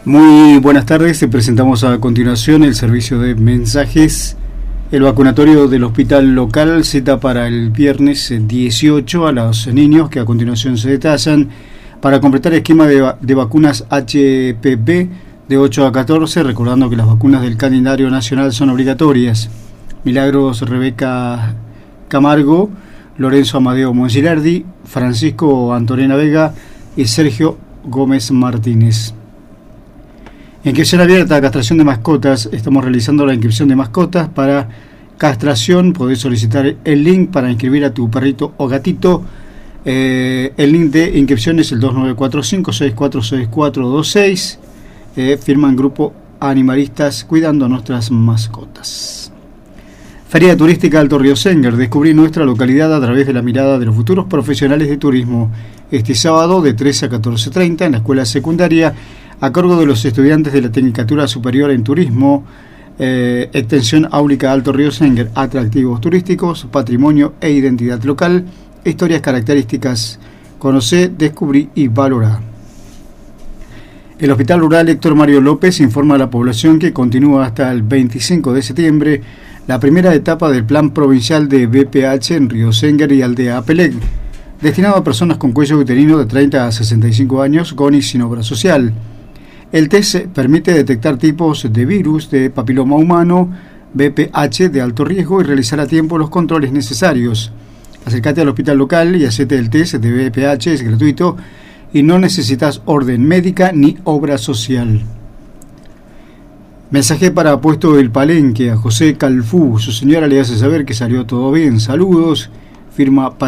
Muy buenas tardes, te presentamos a continuación el servicio de mensajes. El vacunatorio del hospital local cita para el viernes 18 a los niños que a continuación se detallan para completar el esquema de vacunas HPV de 8 a 14, recordando que las vacunas del calendario nacional son obligatorias. Milagros Rebeca Camargo, Lorenzo Amadeo Mongilardi, Francisco Antonena Vega y Sergio Gómez Martínez. Inscripción abierta a castración de mascotas. Estamos realizando la inscripción de mascotas para castración. Podés solicitar el link para inscribir a tu perrito o gatito. El link de inscripción es el 2945-646426. Firman Grupo Animalistas Cuidando Nuestras Mascotas. Feria Turística Alto Río Senguer. Descubrí nuestra localidad a través de la mirada de los futuros profesionales de turismo. Este sábado de 13 a 14:30 en la escuela secundaria, a cargo de los estudiantes de la Tecnicatura Superior en Turismo, Extensión Áulica Alto Río Senguer, atractivos turísticos, patrimonio e identidad local, historias características, conocé, descubrí y valorá. El Hospital Rural Héctor Mario López informa a la población que continúa hasta el 25 de septiembre la primera etapa del Plan Provincial de BPH en Río Senguer y Aldea Apelec, destinado a personas con cuello uterino de 30 a 65 años con y sin obra social. El test permite detectar tipos de virus de papiloma humano, BPH de alto riesgo y realizar a tiempo los controles necesarios. Acércate al hospital local y hacete el test de BPH, es gratuito y no necesitas orden médica ni obra social. Mensaje para Puesto El Palenque a José Calfú. Su señora le hace saber que salió todo bien. Saludos. Firma